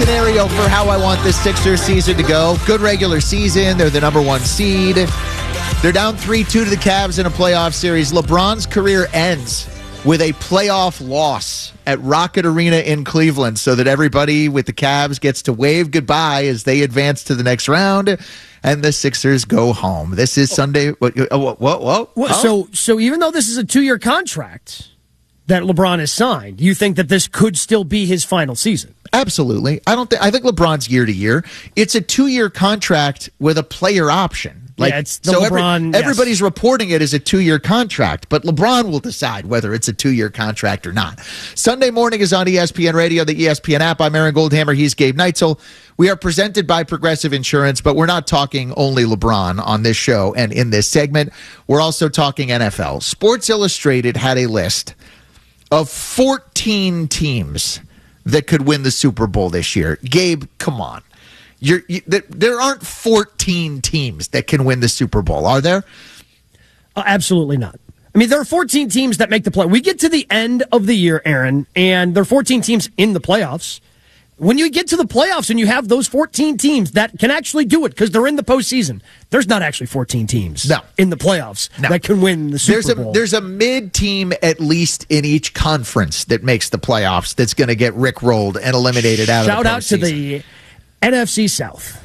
scenario for how I want this Sixers season to go. Good regular season. They're the number one seed. They're down 3-2 to the Cavs in a playoff series. LeBron's career ends with a playoff loss at Rocket Arena in Cleveland so that everybody with the Cavs gets to wave goodbye as they advance to the next round and the Sixers go home. This is Sunday. What? So even though this is a 2-year contract that LeBron has signed, you think that this could still be his final season? Absolutely. I think LeBron's year to year. It's a 2-year contract with a player option. It's the LeBron. Everybody's reporting it as a 2-year contract, but LeBron will decide whether it's a 2-year contract or not. Sunday morning is on ESPN Radio, the ESPN app. I'm Aaron Goldhammer. He's Gabe Neitzel. We are presented by Progressive Insurance, but we're not talking only LeBron on this show and in this segment. We're also talking NFL. Sports Illustrated had a list of 14 teams that could win the Super Bowl this year. Gabe, come on. There aren't 14 teams that can win the Super Bowl, are there? Absolutely not. I mean, there are 14 teams that make the play. We get to the end of the year, Aaron, and there are 14 teams in the playoffs. When you get to the playoffs and you have those 14 teams that can actually do it because they're in the postseason, there's not actually 14 teams in the playoffs that can win the Super Bowl. There's a mid team at least in each conference that makes the playoffs that's going to get rickrolled and eliminated out of the postseason. Shout out to the NFC South.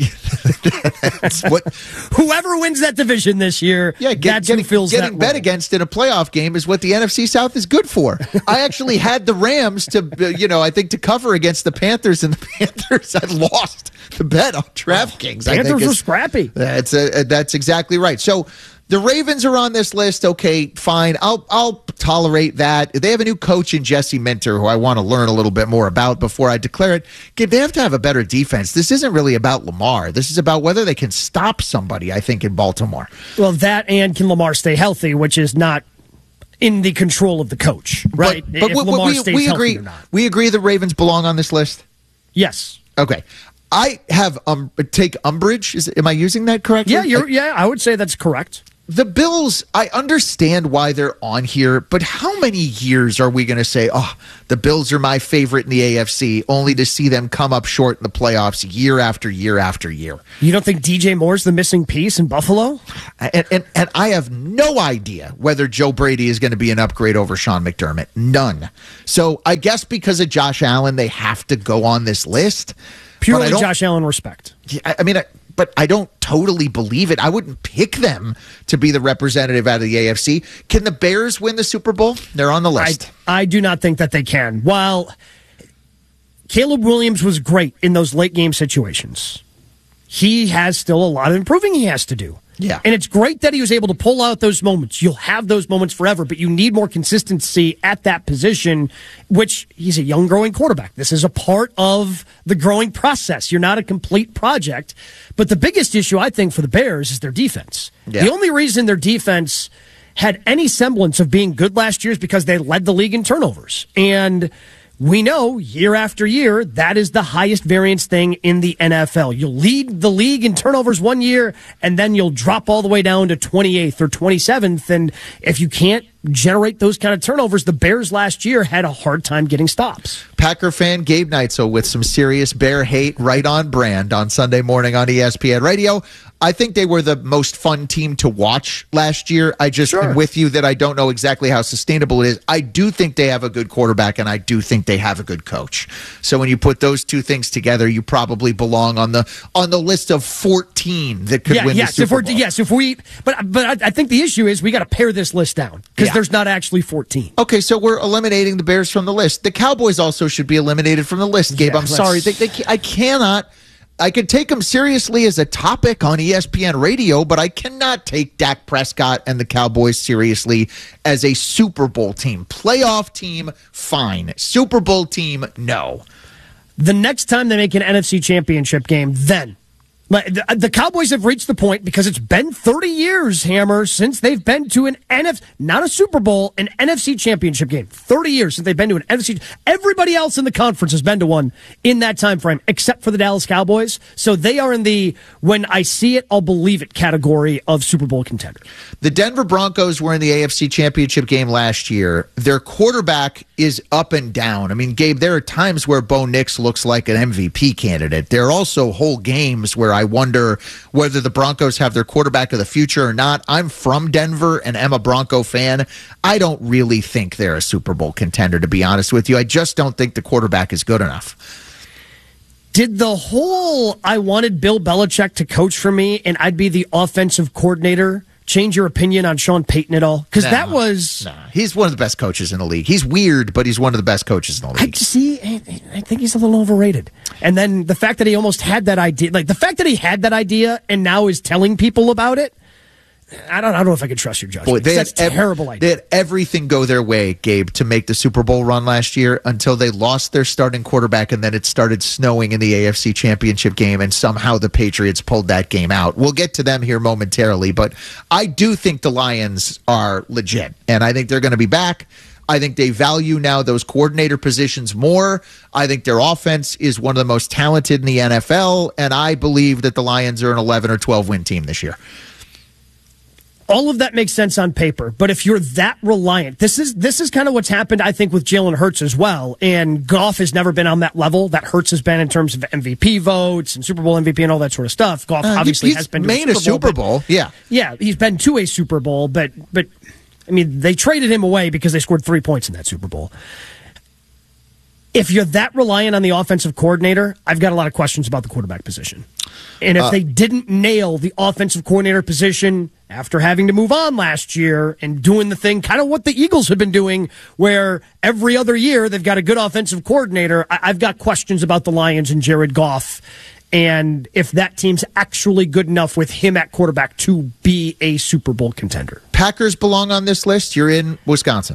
Whoever wins that division this year, getting bet against in a playoff game is what the NFC South is good for. I actually had the Rams to cover against the Panthers, and the Panthers had lost the bet on DraftKings. Panthers were scrappy. That's exactly right. So the Ravens are on this list. Okay, fine. I'll tolerate that. They have a new coach in Jesse Minter, who I want to learn a little bit more about before I declare it. They have to have a better defense. This isn't really about Lamar. This is about whether they can stop somebody, I think, in Baltimore. Well, that and can Lamar stay healthy, which is not in the control of the coach, right? But Lamar stays healthy or not. We agree the Ravens belong on this list? Yes. Okay. I have take umbrage. Am I using that correctly? Yeah, I would say that's correct. The Bills, I understand why they're on here, but how many years are we going to say, the Bills are my favorite in the AFC, only to see them come up short in the playoffs year after year after year? You don't think DJ Moore's the missing piece in Buffalo? And I have no idea whether Joe Brady is going to be an upgrade over Sean McDermott. None. So I guess because of Josh Allen, they have to go on this list. Purely Josh Allen respect. But I don't totally believe it. I wouldn't pick them to be the representative out of the AFC. Can the Bears win the Super Bowl? They're on the list. I do not think that they can. While Caleb Williams was great in those late game situations, he has still a lot of improving he has to do. Yeah. And it's great that he was able to pull out those moments. You'll have those moments forever, but you need more consistency at that position, which he's a young growing quarterback. This is a part of the growing process. You're not a complete project. But the biggest issue, I think, for the Bears is their defense. Yeah. The only reason their defense had any semblance of being good last year is because they led the league in turnovers. And we know year after year, that is the highest variance thing in the NFL. You'll lead the league in turnovers one year, and then you'll drop all the way down to 28th or 27th. And if you can't generate those kind of turnovers, the Bears last year had a hard time getting stops. Packer fan Gabe Neitzel with some serious Bear hate right on brand on Sunday morning on ESPN Radio. I think they were the most fun team to watch last year. I just am with you that I don't know exactly how sustainable it is. I do think they have a good quarterback, and I do think they have a good coach. So when you put those two things together, you probably belong on the list of 14 that could win the Super Bowl. But I think the issue is we got to pare this list down because there's not actually 14. Okay, so we're eliminating the Bears from the list. The Cowboys also should be eliminated from the list, Gabe. I'm sorry. I cannot. I could take them seriously as a topic on ESPN Radio, but I cannot take Dak Prescott and the Cowboys seriously as a Super Bowl team. Playoff team, fine. Super Bowl team, no. The next time they make an NFC championship game, then But the Cowboys have reached the point, because it's been 30 years, Hammer, since they've been to an NFC, not a Super Bowl, an NFC championship game. 30 years since they've been to an NFC. Everybody else in the conference has been to one in that time frame, except for the Dallas Cowboys. So they are in the when I see it, I'll believe it category of Super Bowl contender. The Denver Broncos were in the AFC championship game last year. Their quarterback is up and down. I mean, Gabe, there are times where Bo Nix looks like an MVP candidate. There are also whole games where I wonder whether the Broncos have their quarterback of the future or not. I'm from Denver and am a Bronco fan. I don't really think they're a Super Bowl contender, to be honest with you. I just don't think the quarterback is good enough. Did the whole I wanted Bill Belichick to coach for me and I'd be the offensive coordinator change your opinion on Sean Payton at all? Because that was... He's one of the best coaches in the league. He's weird, but he's one of the best coaches in the league. I think he's a little overrated. And then the fact that he almost had that idea, like the fact that he had that idea and now is telling people about it, I don't know if I can trust your judgment. Boy, that's a terrible idea. They had everything go their way, Gabe, to make the Super Bowl run last year until they lost their starting quarterback, and then it started snowing in the AFC Championship game, and somehow the Patriots pulled that game out. We'll get to them here momentarily, but I do think the Lions are legit, and I think they're going to be back. I think they value now those coordinator positions more. I think their offense is one of the most talented in the NFL, and I believe that the Lions are an 11 or 12 win team this year. All of that makes sense on paper, but if you're that reliant, this is kind of what's happened, I think, with Jalen Hurts as well. And Goff has never been on that level that Hurts has been in terms of MVP votes and Super Bowl MVP and all that sort of stuff. Goff obviously has been to a Super Bowl. Yeah, he's been to a Super Bowl, but I mean, they traded him away because they scored 3 points in that Super Bowl. If you're that reliant on the offensive coordinator, I've got a lot of questions about the quarterback position. And if they didn't nail the offensive coordinator position after having to move on last year and doing the thing, kind of what the Eagles have been doing, where every other year they've got a good offensive coordinator, I've got questions about the Lions and Jared Goff, and if that team's actually good enough with him at quarterback to be a Super Bowl contender. Packers belong on this list. You're in Wisconsin.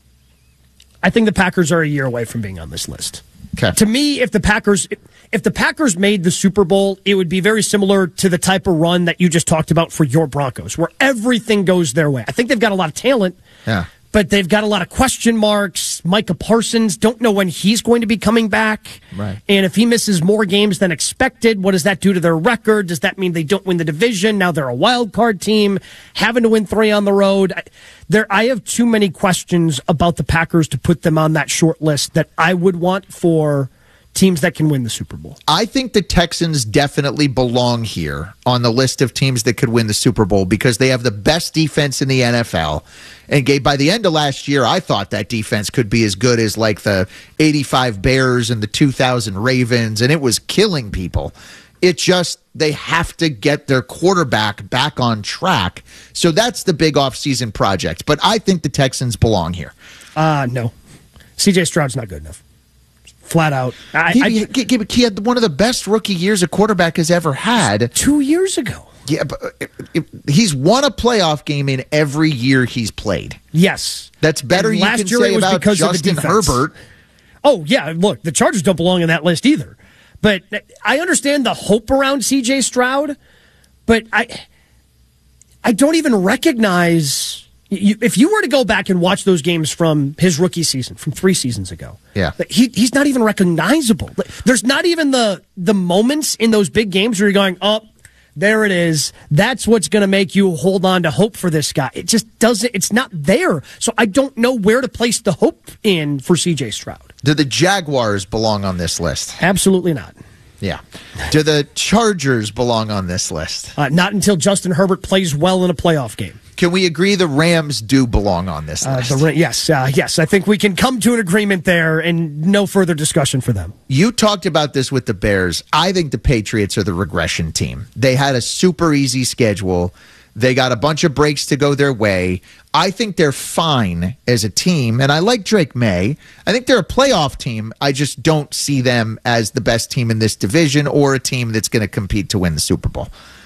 I think the Packers are a year away from being on this list. Okay. To me, if the Packers made the Super Bowl, it would be very similar to the type of run that you just talked about for your Broncos, where everything goes their way. I think they've got a lot of talent, but they've got a lot of question marks. Micah Parsons, don't know when he's going to be coming back. Right. And if he misses more games than expected, what does that do to their record? Does that mean they don't win the division? Now they're a wild card team, having to win 3 on the road. I have too many questions about the Packers to put them on that short list that I would want for teams that can win the Super Bowl. I think the Texans definitely belong here on the list of teams that could win the Super Bowl because they have the best defense in the NFL. And Gabe, by the end of last year, I thought that defense could be as good as like the 85 Bears and the 2000 Ravens, and it was killing people. It just, they have to get their quarterback back on track. So that's the big offseason project. But I think the Texans belong here. No. CJ Stroud's not good enough. Flat out. He had one of the best rookie years a quarterback has ever had. 2 years ago. Yeah, but he's won a playoff game in every year he's played. Yes. That's better and you can say about Justin Herbert. Oh, yeah, look, the Chargers don't belong in that list either. But I understand the hope around C.J. Stroud, but I don't even recognize... If you were to go back and watch those games from his rookie season, from 3 seasons ago, he's not even recognizable. There's not even the moments in those big games where you're going, oh, there it is. That's what's going to make you hold on to hope for this guy. It just doesn't. It's not there. So I don't know where to place the hope in for C.J. Stroud. Do the Jaguars belong on this list? Absolutely not. Yeah. Do the Chargers belong on this list? Not until Justin Herbert plays well in a playoff game. Can we agree the Rams do belong on this list? Yes. I think we can come to an agreement there and no further discussion for them. You talked about this with the Bears. I think the Patriots are the regression team. They had a super easy schedule. They got a bunch of breaks to go their way. I think they're fine as a team, and I like Drake May. I think they're a playoff team. I just don't see them as the best team in this division or a team that's going to compete to win the Super Bowl.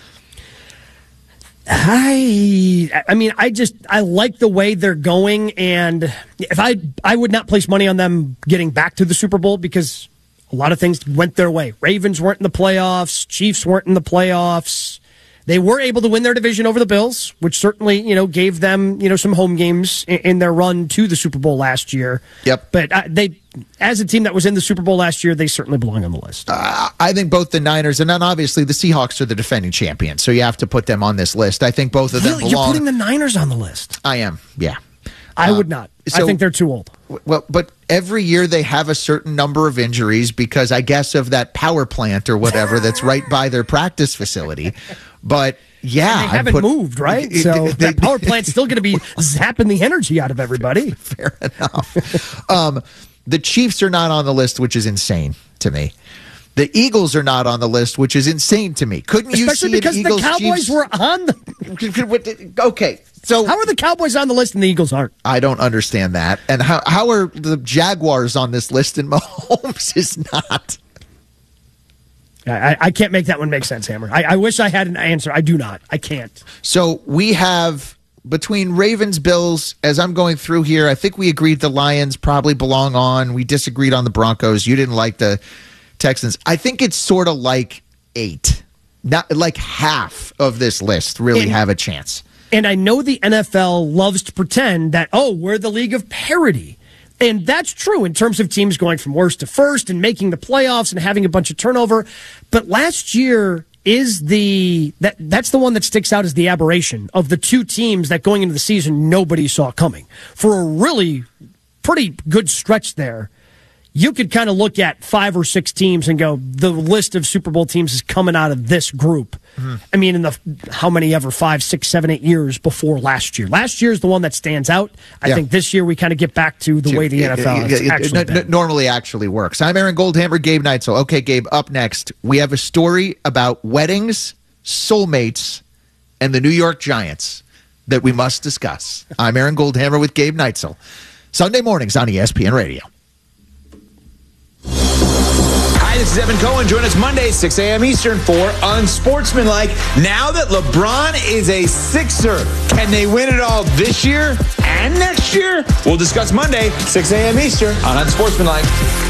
I like the way they're going, and if I would not place money on them getting back to the Super Bowl because A lot of things went their way. Ravens weren't in the playoffs. Chiefs weren't in the playoffs. They were able to win their division over the Bills, which certainly, gave them, some home games in their run to the Super Bowl last year. Yep. But they, as a team that was in the Super Bowl last year, they certainly belong on the list. I think both the Niners and then obviously the Seahawks are the defending champions, so you have to put them on this list. I think both of them belong. You're putting the Niners on the list? I am, yeah. I would not. I think they're too old. Well, but every year they have a certain number of injuries because I guess of that power plant or whatever that's right by their practice facility. But yeah, and they haven't moved, right? So that power plant's still going to be zapping the energy out of everybody. Fair enough. The Chiefs are not on the list, which is insane to me. The Eagles are not on the list, which is insane to me. Couldn't you see because Eagles, the Cowboys Chiefs? Were on the... Okay. So how are the Cowboys on the list and the Eagles aren't? I don't understand that. And how are the Jaguars on this list and Mahomes is not? I can't make that one make sense, Hammer. I wish I had an answer. I do not. I can't. So we have, between Ravens, Bills, as I'm going through here, I think we agreed the Lions probably belong on. We disagreed on the Broncos. You didn't like the Texans. I think it's sort of like 8. Not like half of this list really have a chance. And I know the NFL loves to pretend that, we're the league of parity. And that's true in terms of teams going from worst to first and making the playoffs and having a bunch of turnover. But last year is that's the one that sticks out as the aberration of the two teams that going into the season nobody saw coming. For a really pretty good stretch there, you could kind of look at 5 or 6 teams and go, the list of Super Bowl teams is coming out of this group. Mm-hmm. I mean, in the how many ever 5, 6, 7, 8 years before last year. Last year is the one that stands out. I think this year we kind of get back to the way the NFL has actually been. Normally actually works. I'm Aaron Goldhammer, Gabe Neitzel. Okay, Gabe, up next, we have a story about weddings, soulmates, and the New York Giants that we must discuss. I'm Aaron Goldhammer with Gabe Neitzel. Sunday mornings on ESPN Radio. Hi, this is Evan Cohen. Join us Monday, 6 a.m. Eastern for Unsportsmanlike. Now that LeBron is a Sixer, can they win it all this year and next year? We'll discuss Monday, 6 a.m. Eastern on Unsportsmanlike.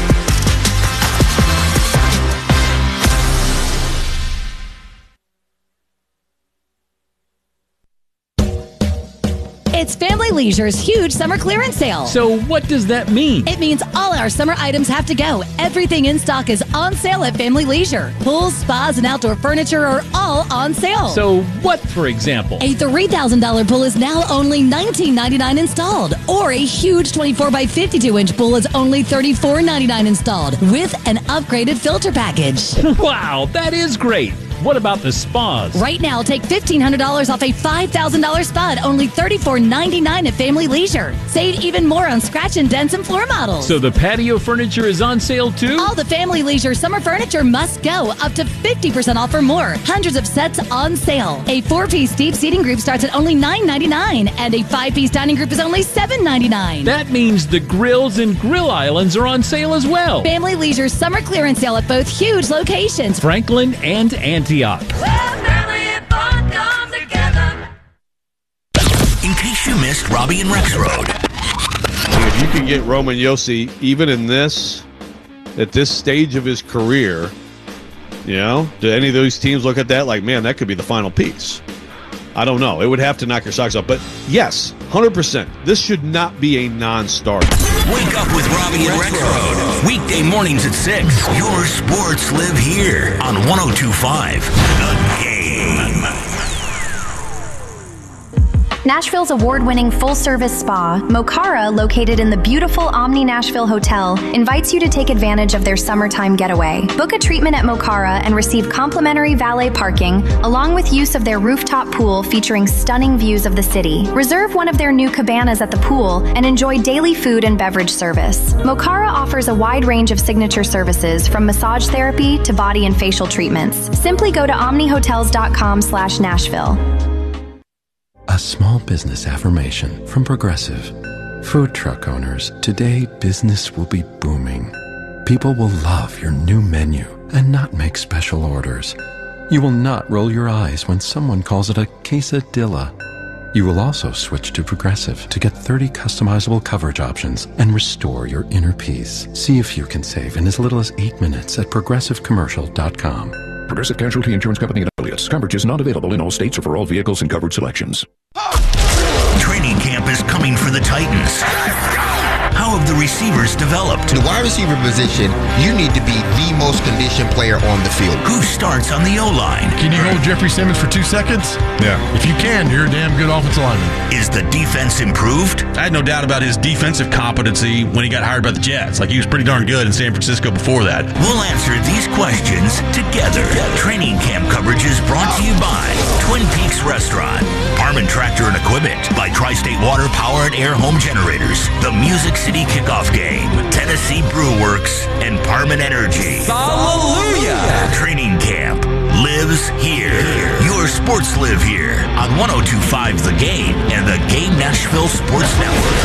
It's Family Leisure's huge summer clearance sale. So what does that mean? It means all our summer items have to go. Everything in stock is on sale at Family Leisure. Pools, spas, and outdoor furniture are all on sale. So what, for example? A $3,000 pool is now only $19.99 installed. Or a huge 24 by 52-inch pool is only $34.99 installed with an upgraded filter package. Wow, that is great. What about the spas? Right now, take $1,500 off a $5,000 spa at only $34.99 at Family Leisure. Save even more on scratch and dents and floor models. So the patio furniture is on sale too? All the Family Leisure summer furniture must go, up to 50% off or more. Hundreds of sets on sale. A 4-piece deep seating group starts at only $9.99, and a 5-piece dining group is only $7.99. That means the grills and grill islands are on sale as well. Family Leisure summer clearance sale at both huge locations, Franklin and Antioch. In case you missed Robbie and Rex Road. If you can get Roman Josi, even in at this stage of his career, do any of those teams look at that like, man, that could be the final piece? I don't know. It would have to knock your socks off. But yes, 100%. This should not be a non-starter. Wake up with Robbie and Rex Road. Weekday mornings at 6. Your sports live here on 102.5 The Game. Nashville's award-winning full-service spa, Mokara, located in the beautiful Omni Nashville Hotel, invites you to take advantage of their summertime getaway. Book a treatment at Mokara and receive complimentary valet parking, along with use of their rooftop pool featuring stunning views of the city. Reserve one of their new cabanas at the pool and enjoy daily food and beverage service. Mokara offers a wide range of signature services, from massage therapy to body and facial treatments. Simply go to omnihotels.com/Nashville. A small business affirmation from Progressive. Food truck owners, today business will be booming. People will love your new menu and not make special orders. You will not roll your eyes when someone calls it a quesadilla. You will also switch to Progressive to get 30 customizable coverage options and restore your inner peace. See if you can save in as little as 8 minutes at progressivecommercial.com. Progressive Casualty Insurance Company and affiliates. Coverage is not available in all states or for all vehicles and coverage selections. Training camp is coming for the Titans. How have the receivers developed? The wide receiver position, you need to be the most conditioned player on the field. Who starts on the O-line? Can you hold Jeffrey Simmons for 2 seconds? Yeah. If you can, you're a damn good offensive lineman. Is the defense improved? I had no doubt about his defensive competency when he got hired by the Jets. Like, he was pretty darn good in San Francisco before that. We'll answer these questions together. Training camp coverage is brought to you by Twin Peaks Restaurant, Parman Tractor and Equipment, by Tri-State Water Power and Air Home Generators, the Music City Kickoff Game, Tennessee Brew Works, and Parman Energy. Hallelujah! Training camp lives here. Your sports live here on 102.5 The Game and the Game Nashville Sports Network.